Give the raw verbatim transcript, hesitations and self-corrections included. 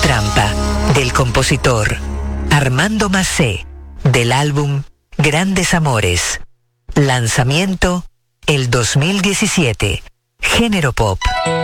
trampa, del compositor Armando Macé, del álbum Grandes Amores. Lanzamiento el dos mil diecisiete. Género pop.